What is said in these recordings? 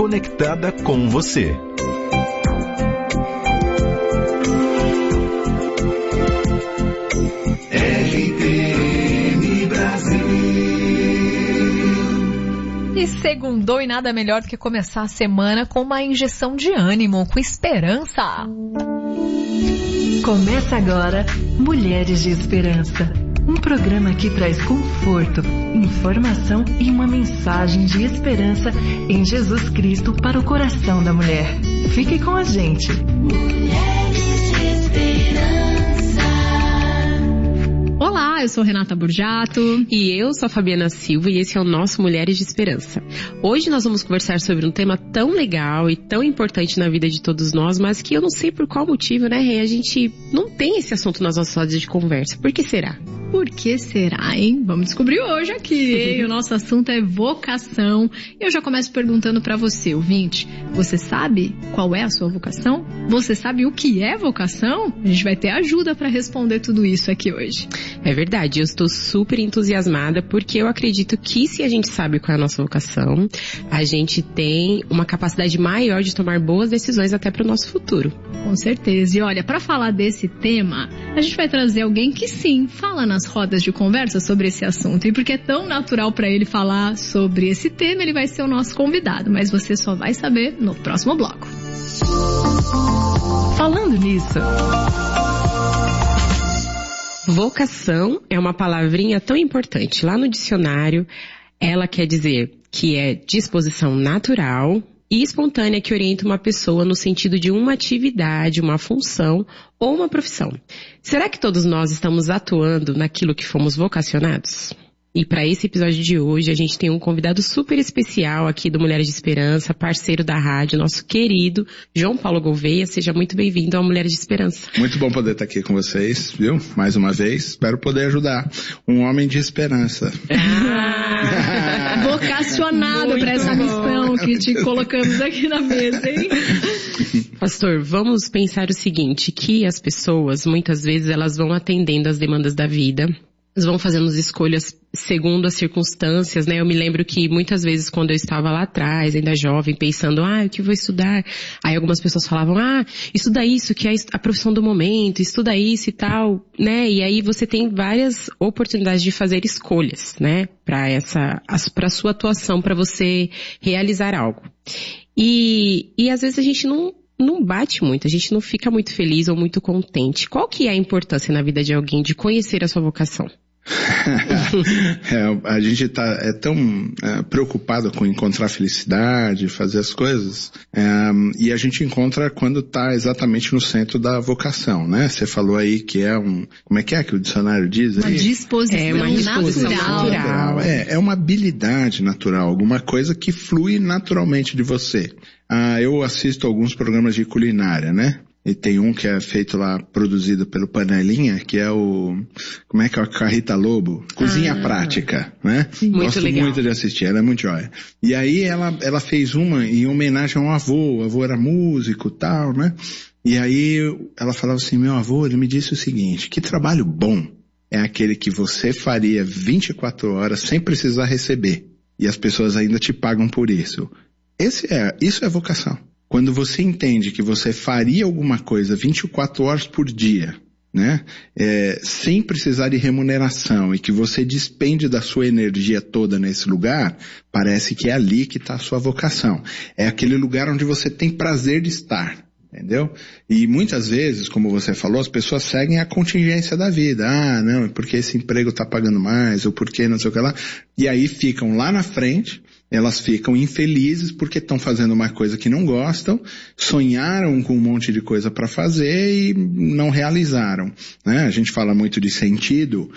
conectada com você. RTM Brasil. E segundou, e nada melhor do que começar a semana com uma injeção de ânimo, com esperança. Começa agora Mulheres de Esperança. Um programa que traz conforto, informação e uma mensagem de esperança em Jesus Cristo para o coração da mulher. Fique com a gente. Mulheres de Esperança. Olá, eu sou Renata Burjato. E eu sou a Fabiana Silva e esse é o nosso Mulheres de Esperança. Hoje nós vamos conversar sobre um tema tão legal e tão importante na vida de todos nós, mas que eu não sei por qual motivo, né, Rê? A gente não tem esse assunto nas nossas rodas de conversa. Por que será? Por que será, hein? Vamos descobrir hoje aqui, hein? O nosso assunto é vocação. Eu já começo perguntando pra você, ouvinte. Você sabe qual é a sua vocação? Você sabe o que é vocação? A gente vai ter ajuda pra responder tudo isso aqui hoje. É verdade, eu estou super entusiasmada porque eu acredito que se a gente sabe qual é a nossa vocação, a gente tem uma capacidade maior de tomar boas decisões até pro nosso futuro. Com certeza. E olha, pra falar desse tema, a gente vai trazer alguém que sim, fala nas rodas de conversa sobre esse assunto. E porque é tão natural pra ele falar sobre esse tema, ele vai ser o nosso convidado. Mas você só vai saber no próximo bloco. Falando nisso, vocação é uma palavrinha tão importante. Lá no dicionário, ela quer dizer que é disposição natural e espontânea que orienta uma pessoa no sentido de uma atividade, uma função ou uma profissão. Será que todos nós estamos atuando naquilo que fomos vocacionados? E para esse episódio de hoje, a gente tem um convidado super especial aqui do Mulheres de Esperança, parceiro da rádio, nosso querido João Paulo Gouveia. Seja muito bem-vindo ao Mulheres de Esperança. Muito bom poder estar aqui com vocês, viu? Mais uma vez, espero poder ajudar um homem de esperança. Vocacionado para essa missão que te colocamos aqui na mesa, hein? Pastor, vamos pensar o seguinte, que as pessoas, muitas vezes, elas vão atendendo às demandas da vida, elas vão fazendo as escolhas segundo as circunstâncias, né? Eu me lembro que muitas vezes quando eu estava lá atrás, ainda jovem, pensando, o que vou estudar? Aí algumas pessoas falavam, estuda isso, que é a profissão do momento, estuda isso e tal, né? E aí você tem várias oportunidades de fazer escolhas, né? Para sua atuação, para você realizar algo. E às vezes a gente não bate muito, a gente não fica muito feliz ou muito contente. Qual que é a importância na vida de alguém de conhecer a sua vocação? A gente é tão preocupado com encontrar felicidade, fazer as coisas, e a gente encontra quando está exatamente no centro da vocação, né? Você falou aí que é como é que o dicionário diz aí? Uma disposição natural. É uma habilidade natural, alguma coisa que flui naturalmente de você. Eu assisto alguns programas de culinária, né? E tem um que é feito lá, produzido pelo Panelinha, que é como é que é a Carrita Lobo? Cozinha Prática, né? Gosto muito de assistir, ela é muito joia. E aí ela fez uma em homenagem ao avô. O avô era músico e tal, né? E aí ela falava assim, meu avô, ele me disse o seguinte, que trabalho bom é aquele que você faria 24 horas sem precisar receber. E as pessoas ainda te pagam por isso. Isso é vocação. Quando você entende que você faria alguma coisa 24 horas por dia, né, sem precisar de remuneração e que você despende da sua energia toda nesse lugar, parece que é ali que está a sua vocação. É aquele lugar onde você tem prazer de estar. Entendeu? E muitas vezes, como você falou, as pessoas seguem a contingência da vida. Não, é porque esse emprego está pagando mais, ou porque não sei o que lá. E aí ficam lá na frente, elas ficam infelizes porque estão fazendo uma coisa que não gostam, sonharam com um monte de coisa para fazer e não realizaram, né? A gente fala muito de sentido,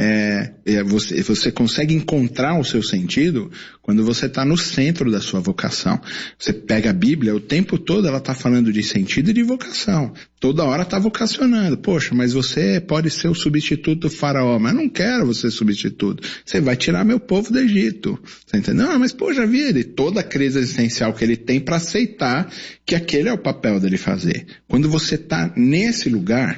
você consegue encontrar o seu sentido quando você está no centro da sua vocação. Você pega a Bíblia, o tempo todo ela está falando de sentido e de vocação. Toda hora está vocacionando. Poxa, mas você pode ser o substituto do faraó. Mas eu não quero você substituto. Você vai tirar meu povo do Egito. Você entendeu? Mas poxa vida, e toda a crise existencial que ele tem para aceitar que aquele é o papel dele fazer. Quando você está nesse lugar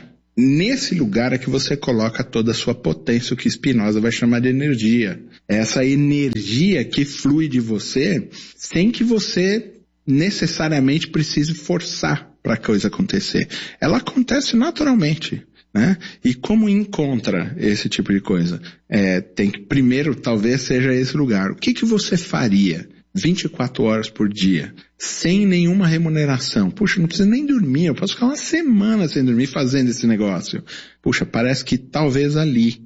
é que você coloca toda a sua potência, o que Spinoza vai chamar de energia. É essa energia que flui de você sem que você necessariamente precise forçar para a coisa acontecer. Ela acontece naturalmente, né? E como encontra esse tipo de coisa? Tem que, primeiro, talvez seja esse lugar. O que você faria 24 horas por dia, sem nenhuma remuneração? Puxa, não preciso nem dormir, eu posso ficar uma semana sem dormir fazendo esse negócio. Puxa, parece que talvez ali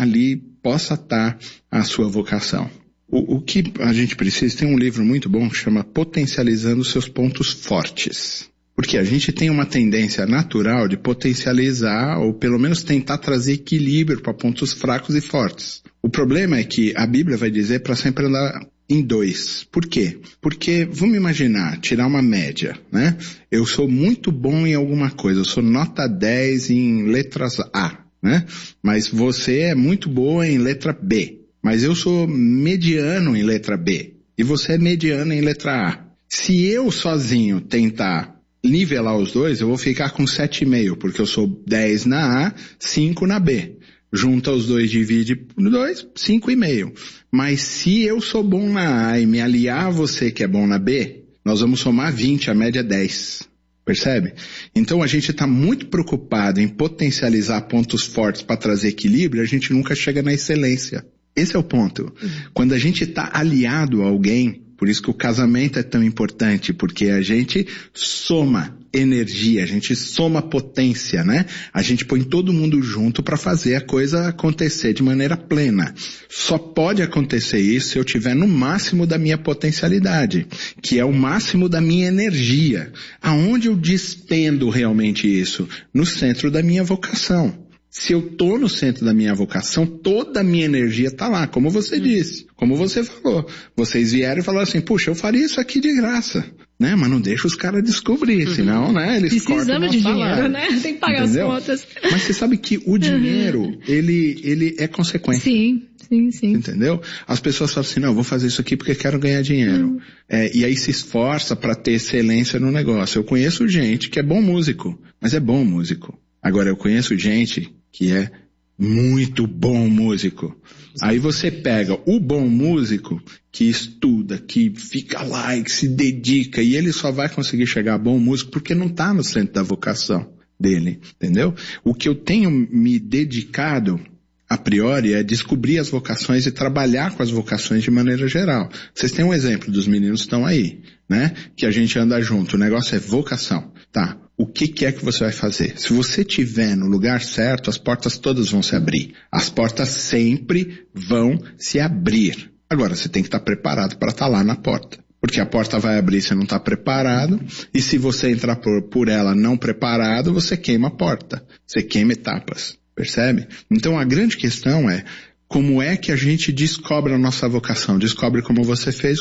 possa estar a sua vocação. O que a gente precisa, tem um livro muito bom que chama Potencializando Seus Pontos Fortes. Porque a gente tem uma tendência natural de potencializar, ou pelo menos tentar trazer equilíbrio para pontos fracos e fortes. O problema é que a Bíblia vai dizer para sempre andar em 2. Por quê? Porque, vamos imaginar, tirar uma média, né? Eu sou muito bom em alguma coisa, eu sou nota 10 em letras A, né? Mas você é muito boa em letra B. Mas eu sou mediano em letra B. E você é mediano em letra A. Se eu sozinho tentar nivelar os dois, eu vou ficar com 7,5, porque eu sou 10 na A, 5 na B. Junta os dois, divide por 2, 5,5. Mas se eu sou bom na A e me aliar a você que é bom na B, nós vamos somar 20, a média é 10. Percebe? Então a gente está muito preocupado em potencializar pontos fortes para trazer equilíbrio, a gente nunca chega na excelência. Esse é o ponto. Quando a gente está aliado a alguém, por isso que o casamento é tão importante, porque a gente soma energia, a gente soma potência, né? A gente põe todo mundo junto para fazer a coisa acontecer de maneira plena. Só pode acontecer isso se eu tiver no máximo da minha potencialidade, que é o máximo da minha energia. Aonde eu despendo realmente isso? No centro da minha vocação. Se eu tô no centro da minha vocação, toda a minha energia tá lá, como você disse, como você falou. Vocês vieram e falaram assim, puxa, eu faria isso aqui de graça, né? Mas não deixa os caras descobrir, senão, né? Eles cortam o nosso salário. Dinheiro, né? Tem que pagar Entendeu? as contas. Mas você sabe que o dinheiro, ele é consequência. Sim. Entendeu? As pessoas falam assim, não, eu vou fazer isso aqui porque quero ganhar dinheiro. E aí se esforça para ter excelência no negócio. Eu conheço gente que é bom músico, mas é bom músico. Agora, eu conheço gente que é muito bom músico. Aí você pega o bom músico que estuda, que fica lá e que se dedica, e ele só vai conseguir chegar a bom músico porque não está no centro da vocação dele, entendeu? O que eu tenho me dedicado a priori é descobrir as vocações e trabalhar com as vocações de maneira geral. Vocês têm um exemplo dos meninos que estão aí, né? Que a gente anda junto, o negócio é vocação. Tá, o que é que você vai fazer? Se você estiver no lugar certo, as portas todas vão se abrir. As portas sempre vão se abrir. Agora, você tem que estar preparado para estar lá na porta. Porque a porta vai abrir se você não está preparado, e se você entrar por ela não preparado, você queima a porta. Você queima etapas. Percebe? Então a grande questão é, como é que a gente descobre a nossa vocação? Descobre como você fez.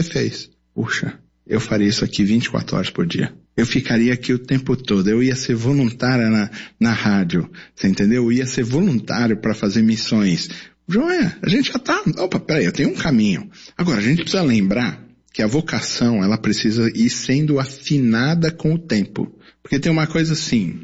Puxa, eu faria isso aqui 24 horas por dia. Eu ficaria aqui o tempo todo. Eu ia ser voluntária na rádio. Você entendeu? Eu ia ser voluntário para fazer missões. Joé, a gente já tá... Opa, peraí, eu tenho um caminho. Agora, a gente precisa lembrar que a vocação, ela precisa ir sendo afinada com o tempo. Porque tem uma coisa assim...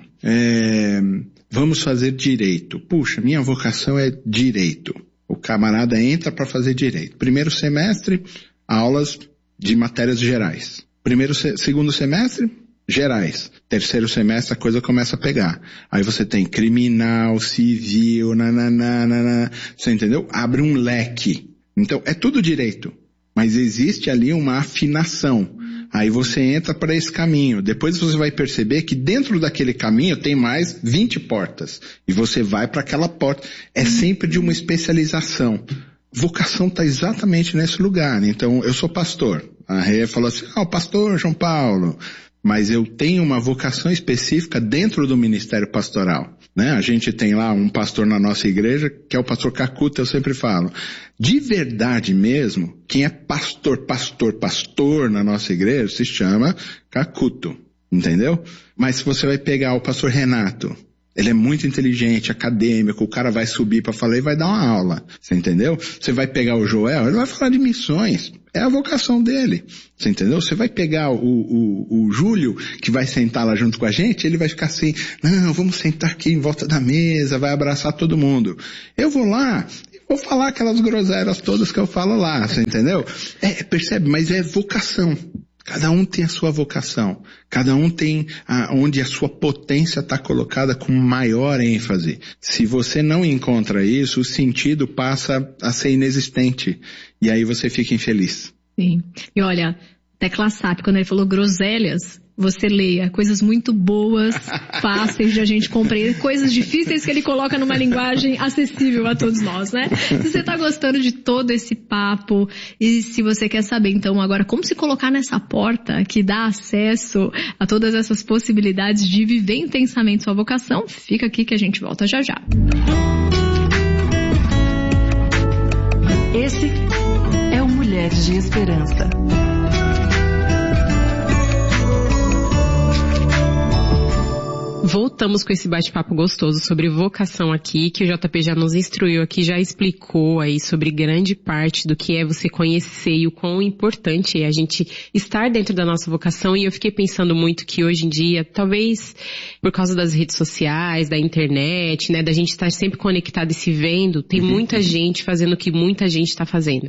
Vamos fazer direito. Puxa, minha vocação é direito. O camarada entra para fazer direito. Primeiro semestre, aulas de matérias gerais. Segundo semestre, gerais. Terceiro semestre, a coisa começa a pegar. Aí você tem criminal, civil, você entendeu? Abre um leque. Então, é tudo direito. Mas existe ali uma afinação. Aí você entra para esse caminho. Depois você vai perceber que dentro daquele caminho tem mais 20 portas. E você vai para aquela porta. É sempre de uma especialização. Vocação está exatamente nesse lugar. Então, eu sou pastor. A Rê falou assim, o pastor João Paulo. Mas eu tenho uma vocação específica dentro do ministério pastoral. Né? A gente tem lá um pastor na nossa igreja, que é o pastor Cacuta, eu sempre falo. De verdade mesmo, quem é pastor na nossa igreja se chama Cacuto, entendeu? Mas se você vai pegar o pastor Renato, ele é muito inteligente, acadêmico, o cara vai subir para falar e vai dar uma aula, você entendeu? Você vai pegar o Joel, ele vai falar de missões, é a vocação dele, você entendeu? Você vai pegar o Júlio, que vai sentar lá junto com a gente, ele vai ficar assim, não, vamos sentar aqui em volta da mesa, vai abraçar todo mundo. Eu vou lá, vou falar aquelas groselhas todas que eu falo lá, você entendeu? Percebe? Mas é vocação. Cada um tem a sua vocação. Cada um tem onde a sua potência está colocada com maior ênfase. Se você não encontra isso, o sentido passa a ser inexistente. E aí você fica infeliz. Sim. E olha, Tecla SAP, quando ele falou groselhas, você leia coisas muito boas, fáceis de a gente compreender, coisas difíceis que ele coloca numa linguagem acessível a todos nós, né? Se você tá gostando de todo esse papo e se você quer saber, então, agora como se colocar nessa porta que dá acesso a todas essas possibilidades de viver intensamente sua vocação, fica aqui que a gente volta já já. Esse é o Mulheres de Esperança. Voltamos com esse bate-papo gostoso sobre vocação aqui, que o JP já nos instruiu aqui, já explicou aí sobre grande parte do que é você conhecer e o quão importante é a gente estar dentro da nossa vocação. E eu fiquei pensando muito que hoje em dia, talvez por causa das redes sociais, da internet, né, da gente estar sempre conectado e se vendo, tem muita gente fazendo o que muita gente está fazendo.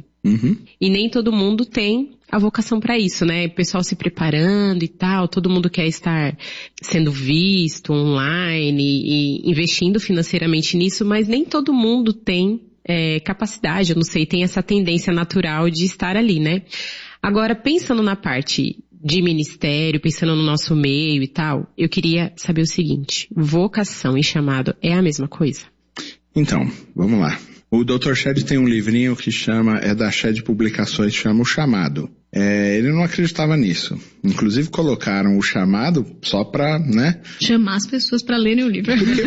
E nem todo mundo tem a vocação para isso, né? O pessoal se preparando e tal, todo mundo quer estar sendo visto online e investindo financeiramente nisso, mas nem todo mundo tem capacidade, eu não sei, tem essa tendência natural de estar ali, né? Agora, pensando na parte de ministério, pensando no nosso meio e tal, eu queria saber o seguinte, vocação e chamado é a mesma coisa? Então, vamos lá. O Dr. Shedd tem um livrinho que é da Shedd Publicações, chama O Chamado. Ele não acreditava nisso. Inclusive colocaram o chamado só para, né? Chamar as pessoas para lerem o livro. Porque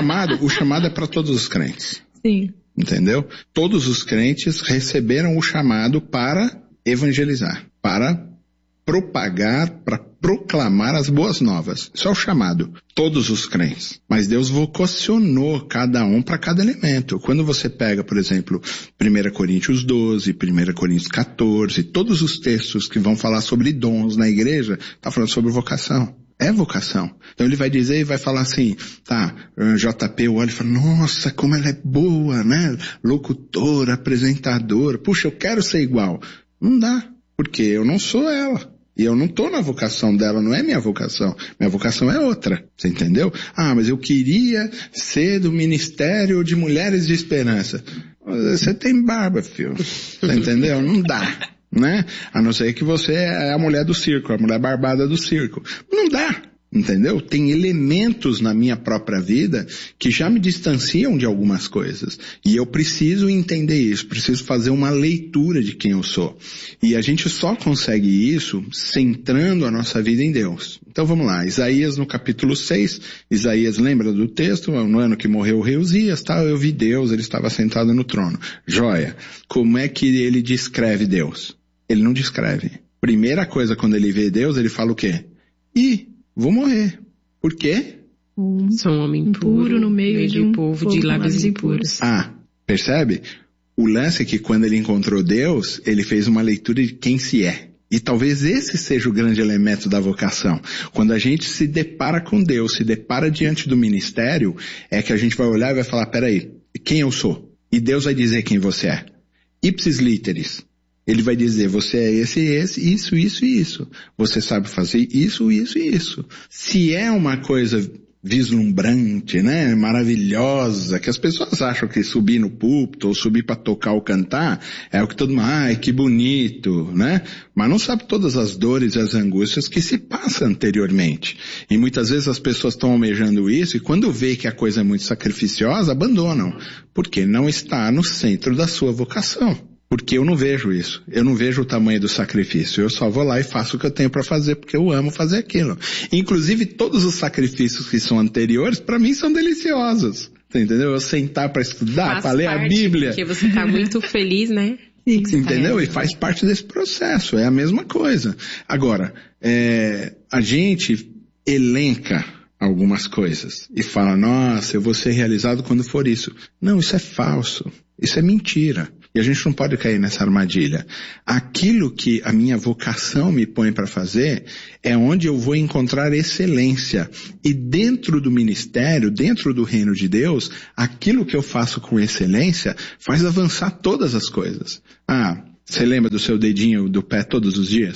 o chamado é para todos os crentes. Sim. Entendeu? Todos os crentes receberam o chamado para evangelizar, para propagar, para proclamar as boas novas. Isso é o chamado. Todos os crentes. Mas Deus vocacionou cada um para cada elemento. Quando você pega, por exemplo, 1 Coríntios 12, 1 Coríntios 14, todos os textos que vão falar sobre dons na igreja, está falando sobre vocação. É vocação. Então ele vai dizer e vai falar assim, tá, JP olha e fala, nossa, como ela é boa, né? Locutora, apresentadora. Puxa, eu quero ser igual. Não dá, porque eu não sou ela. E eu não estou na vocação dela, não é minha vocação. Minha vocação é outra, você entendeu? Ah, mas eu queria ser do Ministério de Mulheres de Esperança. Você tem barba, filho. Você entendeu? Não dá, né? A não ser que você é a mulher do circo, a mulher barbada do circo. Não dá. Entendeu? Tem elementos na minha própria vida que já me distanciam de algumas coisas. E eu preciso entender isso, preciso fazer uma leitura de quem eu sou. E a gente só consegue isso centrando a nossa vida em Deus. Então vamos lá, Isaías no capítulo 6, Isaías lembra do texto, no ano que morreu o rei Uzias, tá? Eu vi Deus, ele estava sentado no trono. Joia, como é que ele descreve Deus? Ele não descreve. Primeira coisa, quando ele vê Deus, ele fala o quê? Vou morrer. Por quê? Sou um homem impuro no meio de um povo de lábios impuros. Percebe? O lance é que quando ele encontrou Deus, ele fez uma leitura de quem se é. E talvez esse seja o grande elemento da vocação. Quando a gente se depara com Deus, se depara diante do ministério, é que a gente vai olhar e vai falar, peraí, quem eu sou? E Deus vai dizer quem você é. Ipsis literis. Ele vai dizer, você é esse, isso, isso e isso. Você sabe fazer isso, isso e isso. Se é uma coisa vislumbrante, né, maravilhosa, que as pessoas acham que subir no púlpito ou subir para tocar ou cantar é o que todo mundo, ai, que bonito, né? Mas não sabe todas as dores e as angústias que se passam anteriormente. E muitas vezes as pessoas estão almejando isso e quando vê que a coisa é muito sacrificiosa, abandonam, porque não está no centro da sua vocação. Porque eu não vejo isso. Eu não vejo o tamanho do sacrifício. Eu só vou lá e faço o que eu tenho para fazer porque eu amo fazer aquilo. Inclusive, todos os sacrifícios que são anteriores, para mim, são deliciosos. Você entendeu? Eu sentar para estudar, para ler a Bíblia. Porque você está muito feliz, né? Entendeu? E faz parte desse processo. É a mesma coisa. Agora, a gente elenca algumas coisas e fala, nossa, eu vou ser realizado quando for isso. Não, isso é falso. Isso é mentira. E a gente não pode cair nessa armadilha. Aquilo que a minha vocação me põe para fazer é onde eu vou encontrar excelência. E dentro do ministério, dentro do reino de Deus, aquilo que eu faço com excelência faz avançar todas as coisas. Você lembra do seu dedinho do pé todos os dias?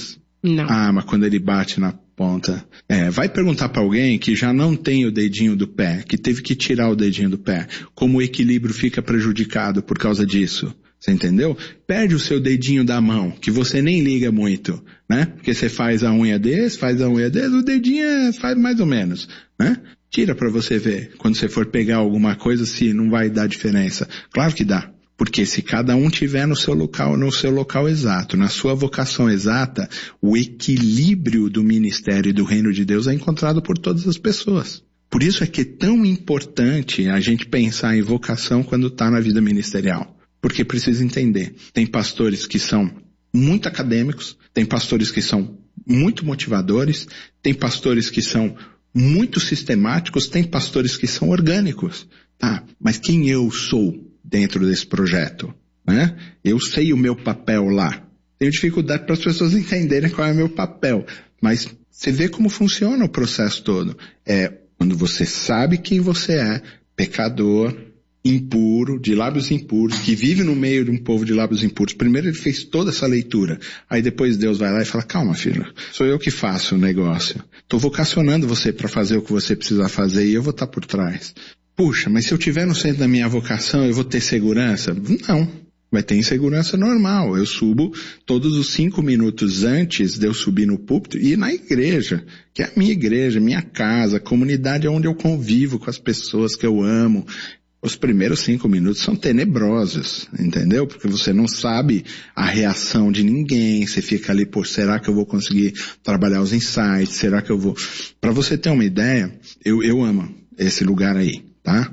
Não. Ah, mas quando ele bate na ponta. Vai perguntar para alguém que já não tem o dedinho do pé, que teve que tirar o dedinho do pé, como o equilíbrio fica prejudicado por causa disso. Você entendeu? Perde o seu dedinho da mão, que você nem liga muito, né? Porque você faz a unha desse, o dedinho faz mais ou menos, né? Tira para você ver, quando você for pegar alguma coisa, se não vai dar diferença. Claro que dá. Porque se cada um tiver no seu local exato, na sua vocação exata, o equilíbrio do ministério e do reino de Deus é encontrado por todas as pessoas. Por isso é que é tão importante a gente pensar em vocação quando está na vida ministerial. Porque precisa entender, tem pastores que são muito acadêmicos, tem pastores que são muito motivadores, tem pastores que são muito sistemáticos, tem pastores que são orgânicos. Tá, mas quem eu sou dentro desse projeto, né? Eu sei o meu papel lá. Tenho dificuldade para as pessoas entenderem qual é o meu papel, mas você vê como funciona o processo todo. Quando você sabe quem você é, pecador, impuro, de lábios impuros, que vive no meio de um povo de lábios impuros. Primeiro ele fez toda essa leitura, aí depois Deus vai lá e fala, calma filho, sou eu que faço o negócio. Estou vocacionando você para fazer o que você precisa fazer e eu vou estar por trás. Puxa, mas se eu estiver no centro da minha vocação, eu vou ter segurança? Não, vai ter insegurança normal. Eu subo todos os 5 minutos antes de eu subir no púlpito e ir na igreja, que é a minha igreja, minha casa, a comunidade onde eu convivo com as pessoas que eu amo. Os primeiros 5 minutos são tenebrosos, entendeu? Porque você não sabe a reação de ninguém, você fica ali, será que eu vou conseguir trabalhar os insights? Será que eu vou... Para você ter uma ideia, eu amo esse lugar aí. Tá?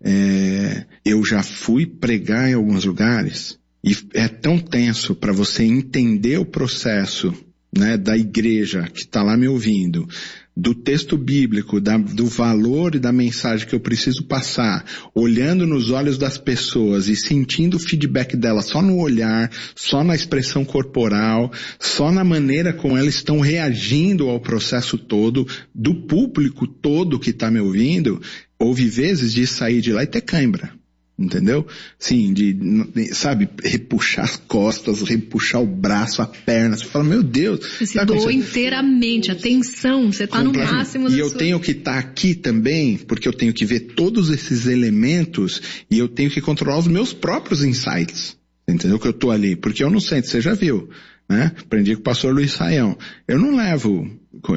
Eu já fui pregar em alguns lugares e é tão tenso para você entender o processo, né, da igreja que está lá me ouvindo, do texto bíblico, do valor e da mensagem que eu preciso passar, olhando nos olhos das pessoas e sentindo o feedback delas só no olhar, só na expressão corporal, só na maneira como elas estão reagindo ao processo todo, do público todo que está me ouvindo. Houve vezes de sair de lá e ter cãibra, entendeu? Sim, sabe, repuxar as costas, repuxar o braço, a perna, você fala, meu Deus. Você se doou inteiramente, atenção, você está no máximo. E eu tenho que estar aqui também, porque eu tenho que ver todos esses elementos e eu tenho que controlar os meus próprios insights, entendeu? Que eu estou ali, porque eu não sento, você já viu, né? Aprendi com o pastor Luiz Saião. Eu não levo...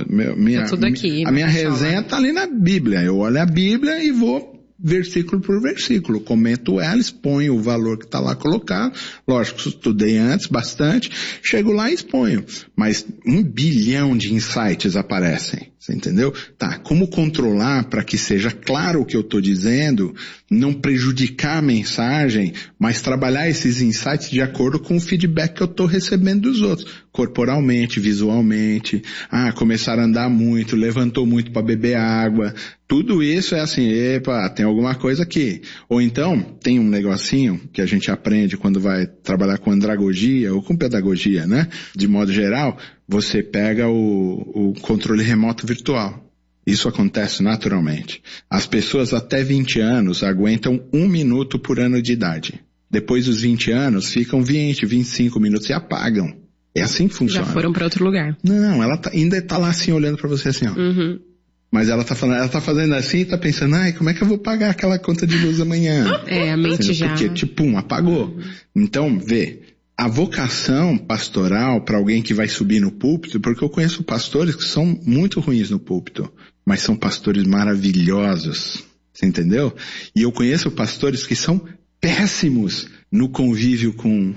a minha resenha está ali na Bíblia. Eu olho a Bíblia e vou versículo por versículo. Comento ela, exponho o valor que está lá colocado. Lógico, estudei antes bastante. Chego lá e exponho. Mas 1 bilhão de insights aparecem. Você entendeu? Tá, como controlar para que seja claro o que eu estou dizendo, não prejudicar a mensagem, mas trabalhar esses insights de acordo com o feedback que eu estou recebendo dos outros. Corporalmente, visualmente, começar a andar muito, levantou muito para beber água. Tudo isso é assim, tem alguma coisa aqui. Ou então, tem um negocinho que a gente aprende quando vai trabalhar com andragogia ou com pedagogia, né? De modo geral, você pega o controle remoto virtual. Isso acontece naturalmente. As pessoas até 20 anos aguentam 1 minuto por ano de idade. Depois dos 20 anos, ficam 20, 25 minutos e apagam. É assim que funciona. Já foram para outro lugar. Não, ela ainda está lá assim, olhando para você assim, ó. Uhum. Mas ela tá fazendo assim e tá pensando, como é que eu vou pagar aquela conta de luz amanhã? A mente já... Porque, apagou. Então, vê, a vocação pastoral para alguém que vai subir no púlpito, porque eu conheço pastores que são muito ruins no púlpito, mas são pastores maravilhosos, você entendeu? E eu conheço pastores que são péssimos no convívio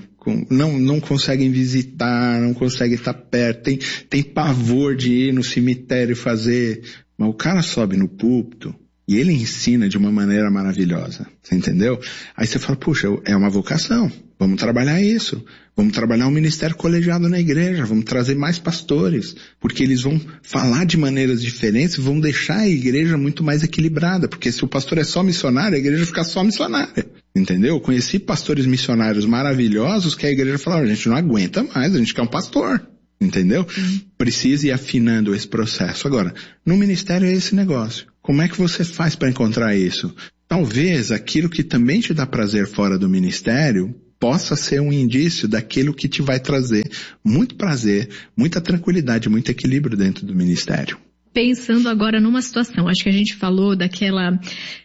não conseguem visitar, não conseguem estar perto, tem pavor de ir no cemitério e fazer... Mas o cara sobe no púlpito e ele ensina de uma maneira maravilhosa, você entendeu? Aí você fala, puxa, é uma vocação, vamos trabalhar isso, vamos trabalhar um ministério colegiado na igreja, vamos trazer mais pastores, porque eles vão falar de maneiras diferentes, vão deixar a igreja muito mais equilibrada, porque se o pastor é só missionário, a igreja fica só missionária, entendeu? Eu conheci pastores missionários maravilhosos que a igreja falava, a gente não aguenta mais, a gente quer um pastor. Entendeu? Precisa ir afinando esse processo. Agora, no ministério é esse negócio. Como é que você faz para encontrar isso? Talvez aquilo que também te dá prazer fora do ministério possa ser um indício daquilo que te vai trazer muito prazer, muita tranquilidade, muito equilíbrio dentro do ministério. Pensando agora numa situação, acho que a gente falou daquela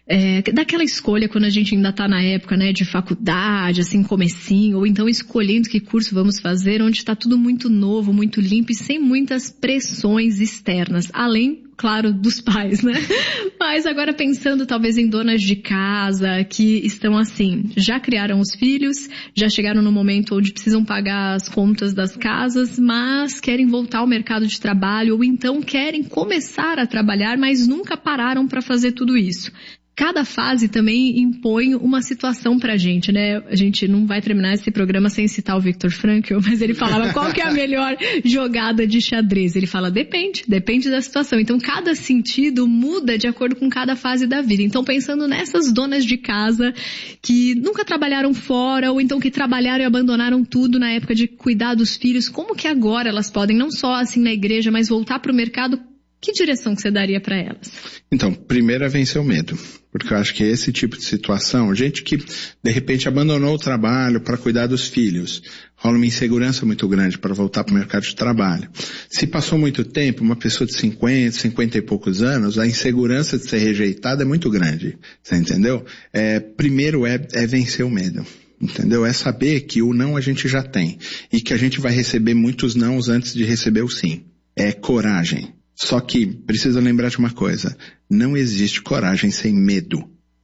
escolha quando a gente ainda está na época, né, de faculdade, assim, comecinho, ou então escolhendo que curso vamos fazer, onde está tudo muito novo, muito limpo e sem muitas pressões externas, além, claro, dos pais, né? Mas agora pensando talvez em donas de casa que estão assim, já criaram os filhos, já chegaram no momento onde precisam pagar as contas das casas, mas querem voltar ao mercado de trabalho ou então querem começar a trabalhar, mas nunca pararam para fazer tudo isso. Cada fase também impõe uma situação pra gente, né? A gente não vai terminar esse programa sem citar o Viktor Frankl, mas ele falava qual que é a melhor jogada de xadrez. Ele fala, depende da situação. Então, cada sentido muda de acordo com cada fase da vida. Então, pensando nessas donas de casa que nunca trabalharam fora, ou então que trabalharam e abandonaram tudo na época de cuidar dos filhos, como que agora elas podem, não só assim na igreja, mas voltar pro mercado? Que direção que você daria para elas? Então, primeiro é vencer o medo, porque eu acho que esse tipo de situação, gente que de repente abandonou o trabalho para cuidar dos filhos, rola uma insegurança muito grande para voltar para o mercado de trabalho. Se passou muito tempo, uma pessoa de 50 e poucos anos, a insegurança de ser rejeitada é muito grande, você entendeu? Primeiro é vencer o medo. Entendeu? É saber que o não a gente já tem e que a gente vai receber muitos nãos antes de receber o sim. É coragem. Só que precisa lembrar de uma coisa, não existe coragem sem medo.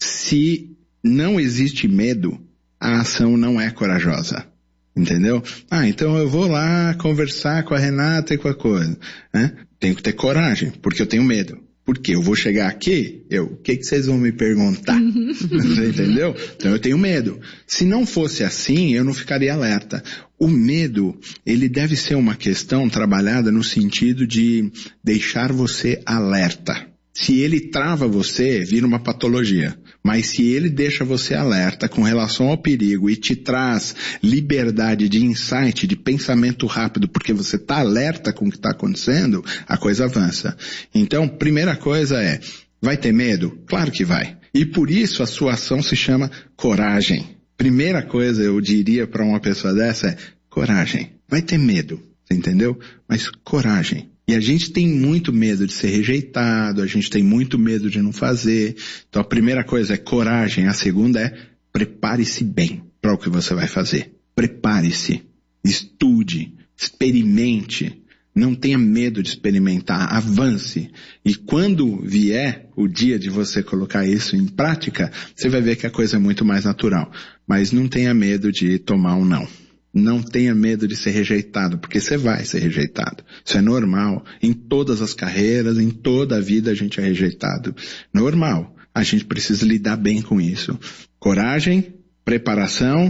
Se não existe medo, a ação não é corajosa. Entendeu? Então eu vou lá conversar com a Renata e com a coisa. Né? Tenho que ter coragem, porque eu tenho medo. Porque eu vou chegar aqui, o que vocês vão me perguntar? Você entendeu? Então eu tenho medo. Se não fosse assim, eu não ficaria alerta. O medo, ele deve ser uma questão trabalhada no sentido de deixar você alerta. Se ele trava você, vira uma patologia. Mas se ele deixa você alerta com relação ao perigo e te traz liberdade de insight, de pensamento rápido, porque você está alerta com o que está acontecendo, a coisa avança. Então, primeira coisa vai ter medo? Claro que vai. E por isso a sua ação se chama coragem. Primeira coisa eu diria para uma pessoa dessa é coragem. Vai ter medo, você entendeu? Mas coragem. E a gente tem muito medo de ser rejeitado, a gente tem muito medo de não fazer. Então a primeira coisa é coragem, a segunda é prepare-se bem para o que você vai fazer. Prepare-se, estude, experimente, não tenha medo de experimentar, avance. E quando vier o dia de você colocar isso em prática, você vai ver que a coisa é muito mais natural. Mas não tenha medo de tomar um não. Não tenha medo de ser rejeitado, porque você vai ser rejeitado. Isso é normal. Em todas as carreiras, em toda a vida a gente é rejeitado. Normal. A gente precisa lidar bem com isso. Coragem, preparação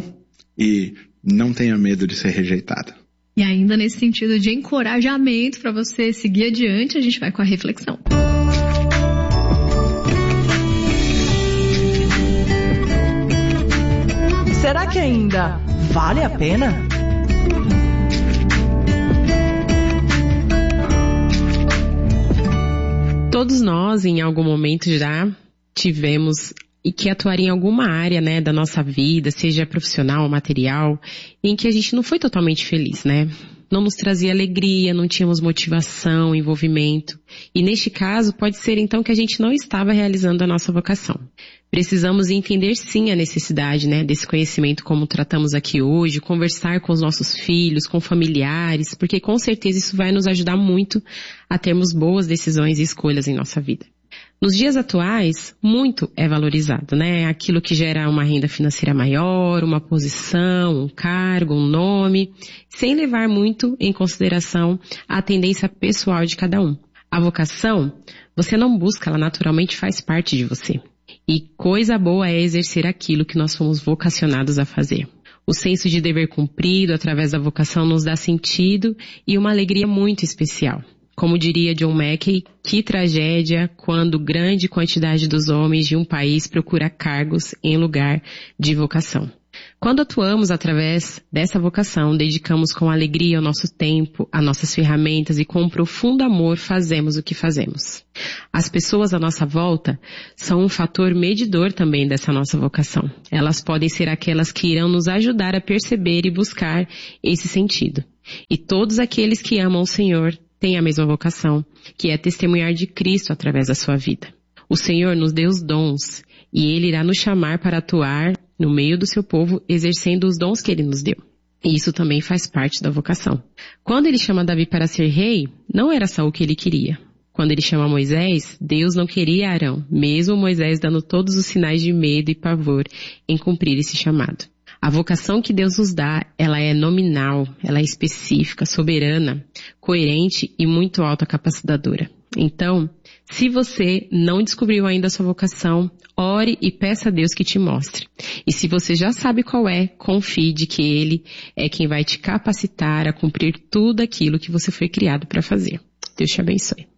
e não tenha medo de ser rejeitado. E ainda nesse sentido de encorajamento para você seguir adiante, a gente vai com a reflexão. Será que ainda vale a pena? Todos nós, em algum momento, já tivemos e que atuar em alguma área, né, da nossa vida, seja profissional ou material, em que a gente não foi totalmente feliz, né? Não nos trazia alegria, não tínhamos motivação, envolvimento. E neste caso, pode ser então que a gente não estava realizando a nossa vocação. Precisamos entender sim a necessidade, né, desse conhecimento como tratamos aqui hoje, conversar com os nossos filhos, com familiares, porque com certeza isso vai nos ajudar muito a termos boas decisões e escolhas em nossa vida. Nos dias atuais, muito é valorizado, né? Aquilo que gera uma renda financeira maior, uma posição, um cargo, um nome, sem levar muito em consideração a tendência pessoal de cada um. A vocação, você não busca, ela naturalmente faz parte de você. E coisa boa é exercer aquilo que nós fomos vocacionados a fazer. O senso de dever cumprido através da vocação nos dá sentido e uma alegria muito especial. Como diria John Mackey, que tragédia quando grande quantidade dos homens de um país procura cargos em lugar de vocação. Quando atuamos através dessa vocação, dedicamos com alegria o nosso tempo, as nossas ferramentas e com profundo amor fazemos o que fazemos. As pessoas à nossa volta são um fator medidor também dessa nossa vocação. Elas podem ser aquelas que irão nos ajudar a perceber e buscar esse sentido. E todos aqueles que amam o Senhor têm a mesma vocação, que é testemunhar de Cristo através da sua vida. O Senhor nos deu os dons e Ele irá nos chamar para atuar no meio do seu povo, exercendo os dons que Ele nos deu. E isso também faz parte da vocação. Quando Ele chama Davi para ser rei, não era só o que Ele queria. Quando Ele chama Moisés, Deus não queria Arão, mesmo Moisés dando todos os sinais de medo e pavor em cumprir esse chamado. A vocação que Deus nos dá, ela é nominal, ela é específica, soberana, coerente e muito autocapacitadora. Então, se você não descobriu ainda a sua vocação, ore e peça a Deus que te mostre. E se você já sabe qual é, confie de que Ele é quem vai te capacitar a cumprir tudo aquilo que você foi criado para fazer. Deus te abençoe.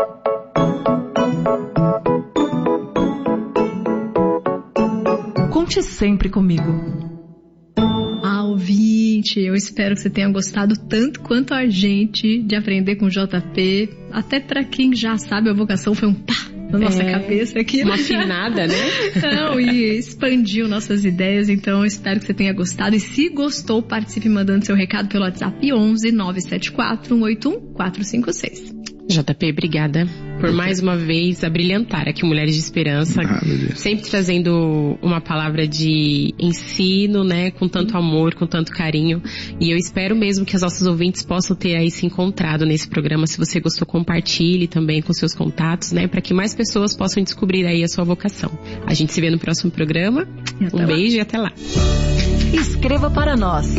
Conte sempre comigo. Ouvinte, eu espero que você tenha gostado tanto quanto a gente de aprender com o JP. Até pra quem já sabe, a vocação foi um pá na nossa cabeça aqui. Uma afinada, né? Não, e expandiu nossas ideias, então eu espero que você tenha gostado. E se gostou, participe mandando seu recado pelo WhatsApp 11 974 181 456. JP, obrigada por mais uma vez abrilhantar aqui Mulheres de Esperança, sempre trazendo uma palavra de ensino, né, com tanto amor, com tanto carinho, e eu espero mesmo que os nossos ouvintes possam ter aí se encontrado nesse programa. Se você gostou, compartilhe também com seus contatos, né, para que mais pessoas possam descobrir aí a sua vocação. A gente se vê no próximo programa. Um beijo e até lá. Escreva para nós.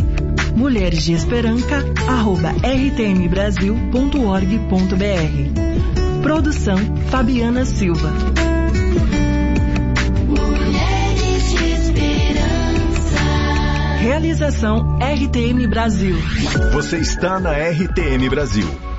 mulheresdeesperanca@rtmbrasil.org.br. Produção Fabiana Silva. Mulheres de Esperança. Realização RTM Brasil. Você está na RTM Brasil.